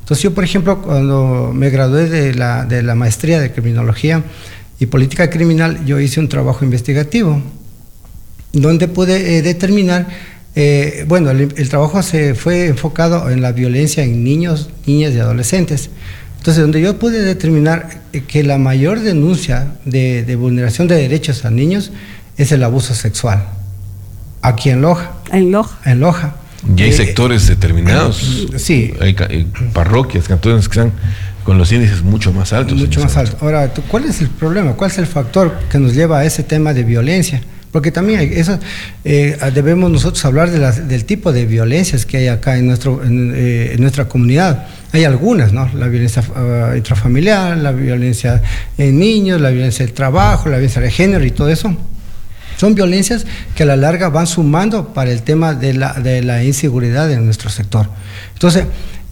Entonces yo, por ejemplo, cuando me gradué de la maestría de Criminología y Política Criminal, yo hice un trabajo investigativo donde pude determinar, el trabajo se fue enfocado en la violencia en niños, niñas y adolescentes. Entonces, donde yo pude determinar que la mayor denuncia de vulneración de derechos a niños es el abuso sexual, aquí en Loja. En Loja. Y hay sectores determinados. Sí. Hay parroquias, cantones que están con los índices mucho más altos. Mucho más altos. Ahora, ¿cuál es el problema? ¿Cuál es el factor que nos lleva a ese tema de violencia? Porque también debemos nosotros hablar del tipo de violencias que hay acá en nuestra comunidad. Hay algunas, ¿no? La violencia intrafamiliar, la violencia en niños, la violencia del trabajo, la violencia de género y todo eso. Son violencias que a la larga van sumando para el tema de la inseguridad en nuestro sector. Entonces,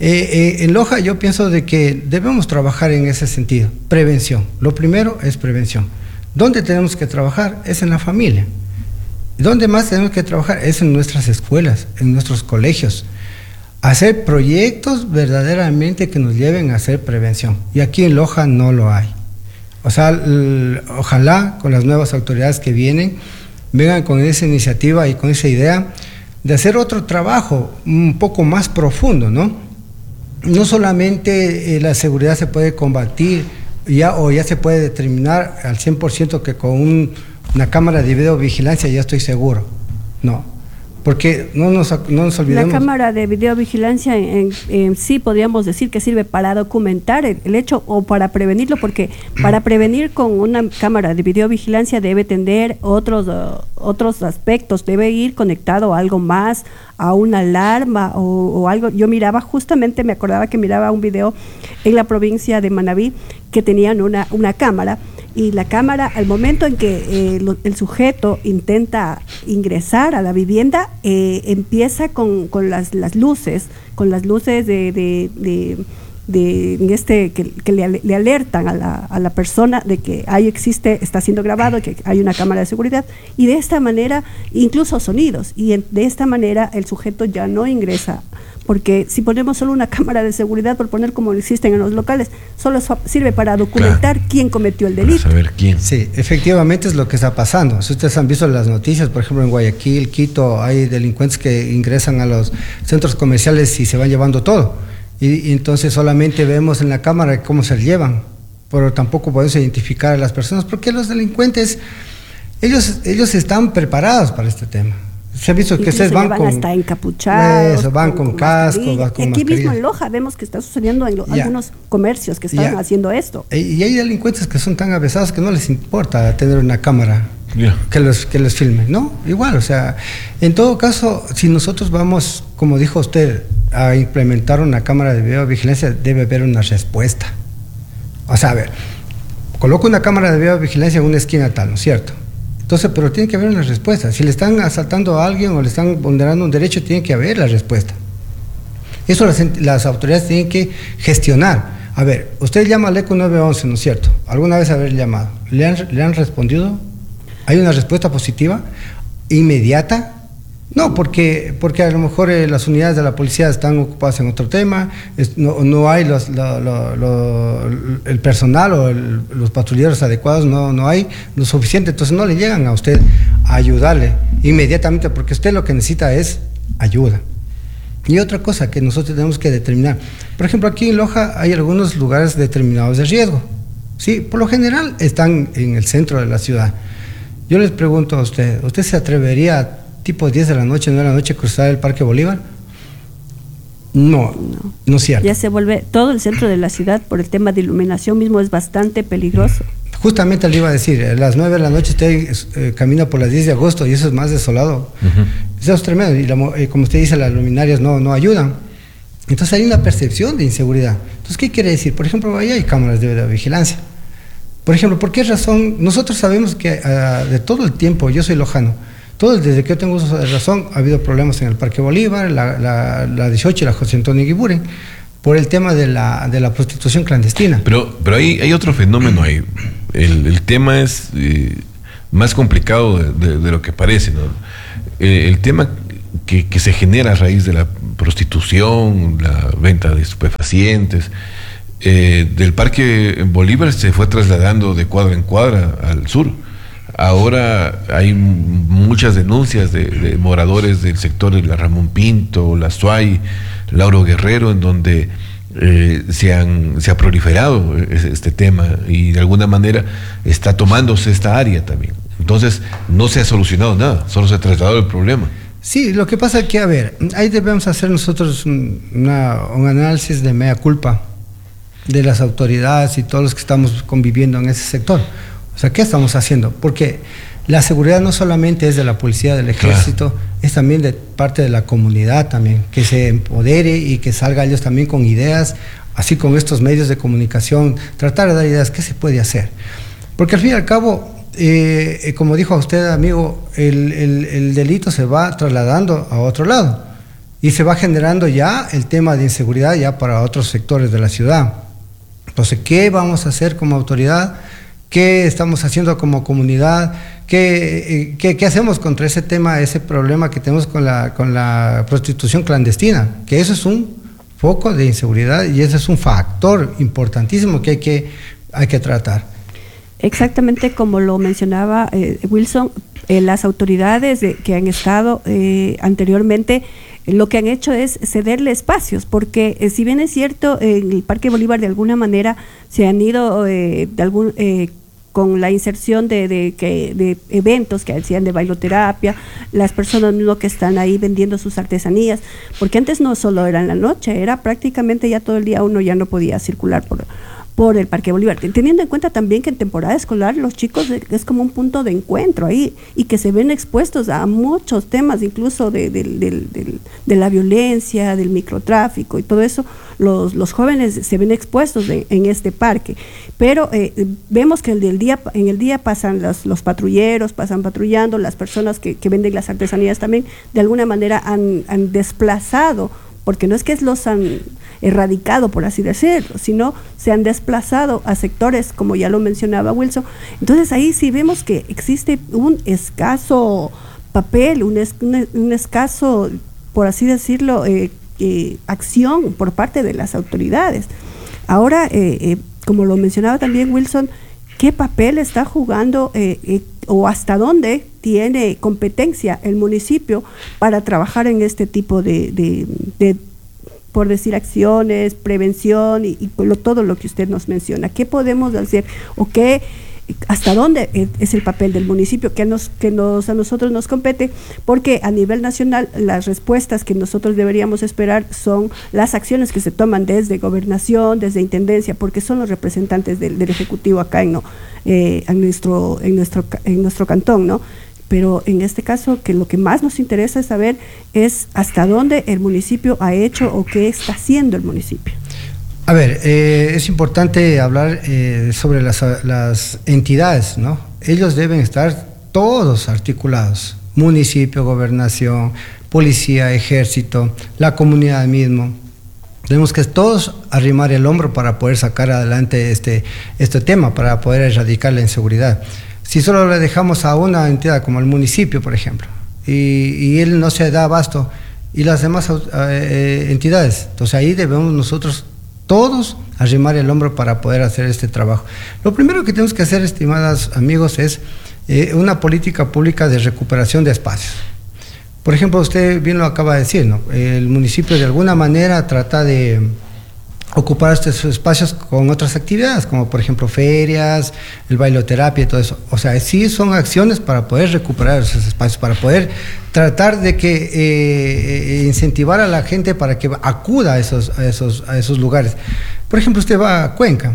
en Loja yo pienso de que debemos trabajar en ese sentido. Prevención. Lo primero es prevención. ¿Dónde tenemos que trabajar? Es en la familia. ¿Dónde más tenemos que trabajar? Es en nuestras escuelas, en nuestros colegios. Hacer proyectos verdaderamente que nos lleven a hacer prevención. Y aquí en Loja no lo hay. O sea, ojalá con las nuevas autoridades que vengan con esa iniciativa y con esa idea de hacer otro trabajo un poco más profundo, ¿no? No solamente la seguridad se puede combatir ya se puede determinar al 100% que con una cámara de videovigilancia ya estoy seguro. No, porque no nos olvidemos. La cámara de videovigilancia en sí podríamos decir que sirve para documentar el hecho o para prevenirlo, porque para prevenir con una cámara de videovigilancia debe tener otros aspectos, debe ir conectado a algo más, a una alarma o algo. Yo me acordaba que miraba un video en la provincia de Manabí que tenían una cámara, y la cámara, al momento en que el sujeto intenta ingresar a la vivienda, empieza con las luces que le alertan a la persona de que está siendo grabado, que hay una cámara de seguridad, y de esta manera, incluso sonidos, de esta manera el sujeto ya no ingresa, porque si ponemos solo una cámara de seguridad, por poner como existen en los locales, solo sirve para documentar quién cometió el delito. Para saber quién. Sí, efectivamente es lo que está pasando. Si ustedes han visto las noticias, por ejemplo en Guayaquil, Quito, hay delincuentes que ingresan a los centros comerciales y se van llevando todo. Y entonces solamente vemos en la cámara cómo se llevan, pero tampoco podemos identificar a las personas, porque los delincuentes, ellos están preparados para este tema. Se ha visto que ustedes van hasta encapuchados, van con casco, van con aquí mascarilla. mismo en Loja vemos que está sucediendo en algunos comercios que están haciendo esto. Y hay delincuentes que son tan avesados que no les importa tener una cámara que los filme, ¿no? Igual, o sea, en todo caso, si nosotros vamos, como dijo usted, a implementar una cámara de videovigilancia, debe haber una respuesta. O sea, a ver, coloco una cámara de videovigilancia en una esquina tal, ¿no es cierto? Entonces, pero tiene que haber una respuesta. Si le están asaltando a alguien o le están vulnerando un derecho, tiene que haber la respuesta. Eso las autoridades tienen que gestionar. A ver, usted llama al ECO 911, ¿no es cierto? ¿Alguna vez haber llamado? ¿Le han respondido? ¿Hay una respuesta positiva? ¿Inmediata? No, porque a lo mejor las unidades de la policía están ocupadas en otro tema, no hay el personal o los patrulleros adecuados, no hay lo suficiente, entonces no le llegan a usted a ayudarle inmediatamente, porque usted lo que necesita es ayuda. Y otra cosa que nosotros tenemos que determinar, por ejemplo, aquí en Loja hay algunos lugares determinados de riesgo, ¿sí? Por lo general están en el centro de la ciudad. Yo les pregunto a ¿usted se atrevería tipo 10 de la noche, 9 de la noche, cruzar el Parque Bolívar? No es cierto. Ya se vuelve todo el centro de la ciudad, por el tema de iluminación mismo, es bastante peligroso. Justamente le iba a decir, a las 9 de la noche usted camina por las 10 de agosto y eso es más desolado. Eso es tremendo, y como usted dice, las luminarias no ayudan. Entonces hay una percepción de inseguridad. Entonces, ¿qué quiere decir? Por ejemplo, ahí hay cámaras de vigilancia. Por ejemplo, ¿por qué razón? Nosotros sabemos que de todo el tiempo, yo soy lojano, desde que yo tengo uso de razón, ha habido problemas en el Parque Bolívar, la 18 y la José Antonio Guibure, por el tema de la prostitución clandestina. Pero hay otro fenómeno ahí. El tema es más complicado de lo que parece, ¿no? El tema que se genera a raíz de la prostitución, la venta de estupefacientes. Del Parque Bolívar se fue trasladando de cuadra en cuadra al sur. Ahora hay muchas denuncias de moradores del sector de la Ramón Pinto, la Suay, Lauro Guerrero, en donde se ha proliferado este tema y de alguna manera está tomándose esta área también. Entonces no se ha solucionado nada, solo se ha trasladado el problema. Sí, lo que pasa es que, a ver, ahí debemos hacer nosotros un análisis de mea culpa de las autoridades y todos los que estamos conviviendo en ese sector. O sea, ¿qué estamos haciendo? Porque la seguridad no solamente es de la policía, del ejército, claro, es también de parte de la comunidad también, que se empodere y que salga ellos también con ideas, así con estos medios de comunicación, tratar de dar ideas, ¿qué se puede hacer? Porque al fin y al cabo, como dijo a usted, amigo, el delito se va trasladando a otro lado y se va generando ya el tema de inseguridad ya para otros sectores de la ciudad. Entonces, ¿qué vamos a hacer como autoridad? ¿Qué estamos haciendo como comunidad? ¿Qué hacemos contra ese tema, ese problema que tenemos con la prostitución clandestina? Que eso es un foco de inseguridad y ese es un factor importantísimo que hay que tratar. Exactamente como lo mencionaba Wilson, las autoridades que han estado anteriormente, lo que han hecho es cederle espacios, porque si bien es cierto, en el Parque Bolívar de alguna manera se han ido con la inserción de eventos que hacían de bailoterapia, las personas mismo que están ahí vendiendo sus artesanías, porque antes no solo era en la noche, era prácticamente ya todo el día, uno ya no podía circular por el Parque Bolívar, teniendo en cuenta también que en temporada escolar los chicos es como un punto de encuentro ahí y que se ven expuestos a muchos temas, incluso de la violencia, del microtráfico y todo eso, los jóvenes se ven expuestos en este parque, pero vemos que en el día pasan los patrulleros, pasan patrullando, las personas que venden las artesanías también de alguna manera han desplazado, porque no es que los han erradicado, por así decirlo, sino se han desplazado a sectores, como ya lo mencionaba Wilson. Entonces ahí sí vemos que existe un escaso papel, un escaso, por así decirlo, acción por parte de las autoridades. Ahora, como lo mencionaba también Wilson, ¿qué papel está jugando o hasta dónde tiene competencia el municipio para trabajar en este tipo de por decir acciones, prevención y todo lo que usted nos menciona? ¿Qué podemos hacer o qué, hasta dónde es el papel del municipio que a nosotros nos compete? Porque a nivel nacional las respuestas que nosotros deberíamos esperar son las acciones que se toman desde gobernación, desde intendencia, porque son los representantes del ejecutivo acá en nuestro cantón, ¿no? Pero en este caso, que lo que más nos interesa saber es hasta dónde el municipio ha hecho o qué está haciendo el municipio. A ver, es importante hablar sobre las entidades, ¿no? Ellos deben estar todos articulados, municipio, gobernación, policía, ejército, la comunidad mismo. Tenemos que todos arrimar el hombro para poder sacar adelante este tema, para poder erradicar la inseguridad. Si solo le dejamos a una entidad como el municipio, por ejemplo, y él no se da abasto, y las demás entidades, entonces ahí debemos nosotros todos arrimar el hombro para poder hacer este trabajo. Lo primero que tenemos que hacer, estimados amigos, es una política pública de recuperación de espacios. Por ejemplo, usted bien lo acaba de decir, ¿no? El municipio de alguna manera trata de ocupar estos espacios con otras actividades, como por ejemplo ferias, el bailoterapia y todo eso. O sea, sí son acciones para poder recuperar esos espacios, para poder tratar de que incentivar a la gente para que acuda a esos lugares. Por ejemplo, usted va a Cuenca,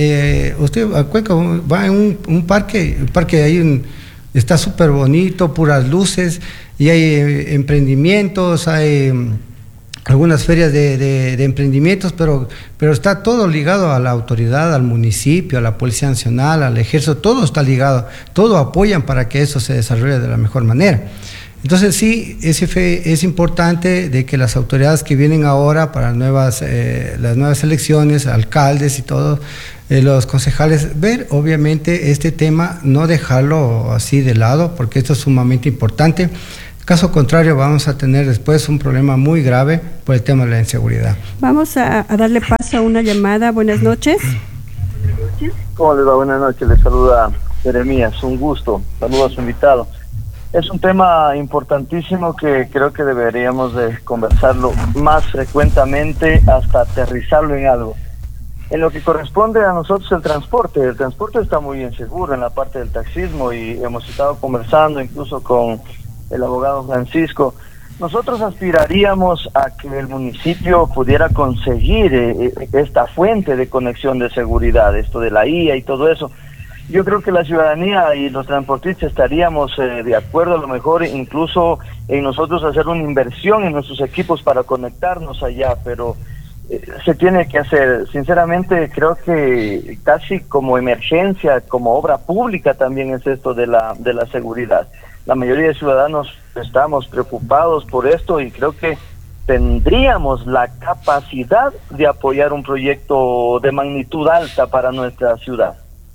va en un parque, el parque ahí está súper bonito, puras luces, y hay emprendimientos, hay algunas ferias de emprendimientos, pero está todo ligado a la autoridad, al municipio, a la Policía Nacional, al Ejército, todo está ligado, todo apoyan para que eso se desarrolle de la mejor manera. Entonces sí, es importante de que las autoridades que vienen ahora para las nuevas elecciones, alcaldes y todos los concejales, ver obviamente este tema, no dejarlo así de lado, porque esto es sumamente importante. Caso contrario, vamos a tener después un problema muy grave por el tema de la inseguridad. Vamos a darle paso a una llamada. Buenas noches. ¿Cómo les va? Buenas noches, les saluda Jeremías, un gusto, saludo a su invitado. Es un tema importantísimo que creo que deberíamos de conversarlo más frecuentemente hasta aterrizarlo en algo. En lo que corresponde a nosotros el transporte está muy inseguro en la parte del taxismo y hemos estado conversando incluso con el abogado Francisco. Nosotros aspiraríamos a que el municipio pudiera conseguir esta fuente de conexión de seguridad, esto de la IA y todo eso. Yo creo que la ciudadanía y los transportistas estaríamos de acuerdo, a lo mejor incluso en nosotros hacer una inversión en nuestros equipos para conectarnos allá, pero se tiene que hacer. Sinceramente creo que casi como emergencia, como obra pública también es esto de la seguridad. La mayoría de ciudadanos estamos preocupados por esto y creo que tendríamos la capacidad de apoyar un proyecto de magnitud alta para nuestra ciudad.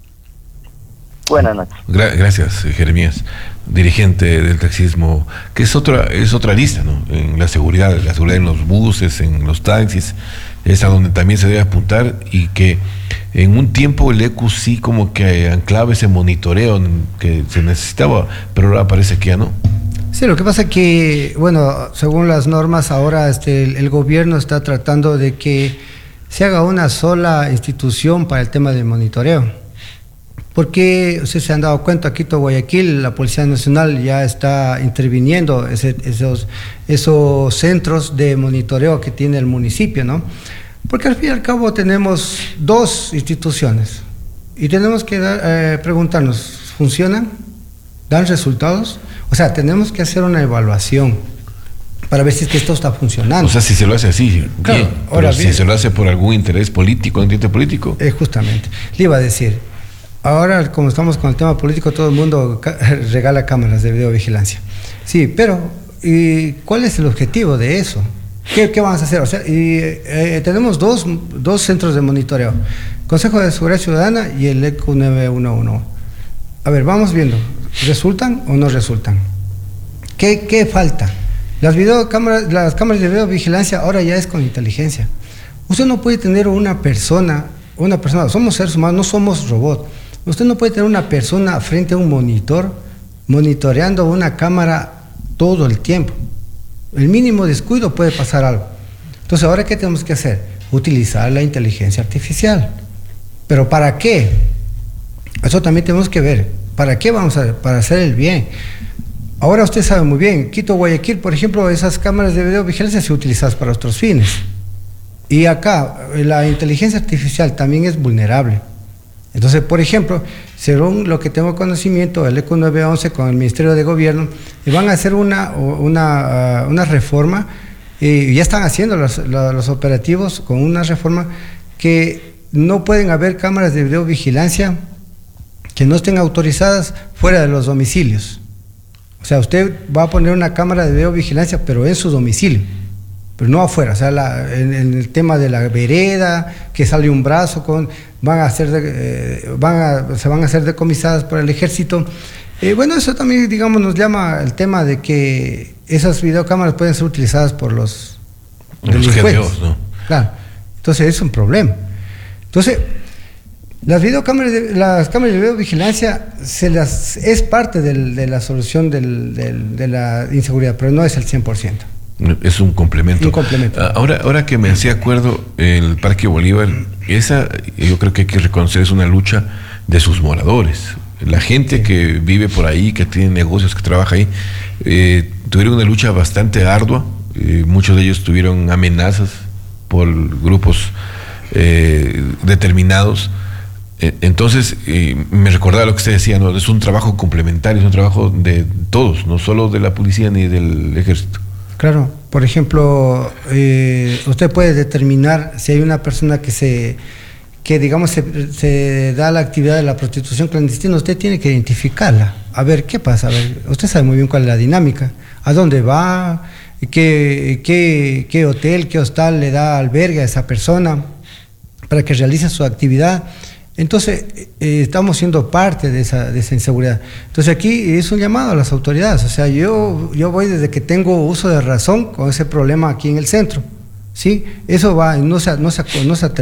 Buenas noches. Gracias, Jeremías, dirigente del taxismo, que es otra lista, ¿no? En la seguridad en los buses, en los taxis, es a donde también se debe apuntar, y que en un tiempo el ECU sí como que anclaba ese monitoreo que se necesitaba, pero ahora parece que ya no. Sí, lo que pasa es que, bueno, según las normas ahora el gobierno está tratando de que se haga una sola institución para el tema del monitoreo. Porque ustedes se han dado cuenta, Quito, Guayaquil, la Policía Nacional ya está interviniendo esos centros de monitoreo que tiene el municipio, ¿no? Porque al fin y al cabo tenemos dos instituciones y tenemos que preguntarnos, ¿funcionan? ¿Dan resultados? O sea, tenemos que hacer una evaluación para ver si es que esto está funcionando. O sea, si se lo hace así, claro, bien, ahora pero bien, si se lo hace por algún interés político, un interés político. Justamente, le iba a decir, ahora como estamos con el tema político, todo el mundo regala cámaras de videovigilancia. Sí, pero ¿y cuál es el objetivo de eso? ¿Qué vamos a hacer? O sea, tenemos dos centros de monitoreo, Consejo de Seguridad Ciudadana y el ECU 911. A ver, vamos viendo, ¿resultan o no resultan? ¿Qué falta? Las cámaras de videovigilancia ahora ya es con inteligencia. Usted no puede tener una persona, somos seres humanos, no somos robots. Usted no puede tener una persona frente a un monitor monitoreando una cámara todo el tiempo. El mínimo descuido puede pasar algo. Entonces, ¿ahora qué tenemos que hacer? Utilizar la inteligencia artificial. ¿Pero para qué? Eso también tenemos que ver. ¿Para qué vamos a hacer? Para hacer el bien. Ahora usted sabe muy bien, Quito, Guayaquil, por ejemplo, esas cámaras de videovigilancia se utilizan para otros fines. Y acá, la inteligencia artificial también es vulnerable. Entonces, por ejemplo, según lo que tengo conocimiento, el ECU 911 con el Ministerio de Gobierno, van a hacer una reforma, y ya están haciendo los operativos con una reforma que no pueden haber cámaras de videovigilancia que no estén autorizadas fuera de los domicilios. O sea, usted va a poner una cámara de videovigilancia, pero en su domicilio, pero no afuera. O sea, en el tema de la vereda, que sale un brazo, se van a hacer decomisadas por el ejército. Bueno, eso también, digamos, nos llama el tema de que esas videocámaras pueden ser utilizadas por los delincuentes, ¿no? Claro. Entonces es un problema. Entonces, las cámaras de videovigilancia es parte de la solución de la inseguridad, pero no es el 100%. Es un complemento. Un complemento. Ahora que me hacía acuerdo, el Parque Bolívar, yo creo que hay que reconocer, es una lucha de sus moradores. La gente sí, que vive por ahí, que tiene negocios, que trabaja ahí, tuvieron una lucha bastante ardua. Muchos de ellos tuvieron amenazas por grupos determinados. Entonces, me recordaba lo que usted decía, ¿no? Es un trabajo complementario, es un trabajo de todos, no solo de la policía ni del ejército. Claro, por ejemplo, usted puede determinar si hay una persona que digamos se da la actividad de la prostitución clandestina. Usted tiene que identificarla, a ver qué pasa, a ver, usted sabe muy bien cuál es la dinámica, a dónde va, qué hotel, qué hostal le da albergue a esa persona para que realice su actividad. Entonces, estamos siendo parte de esa inseguridad. Entonces, aquí es un llamado a las autoridades. O sea, yo voy desde que tengo uso de razón con ese problema aquí en el centro. ¿Sí? Eso va, no se ha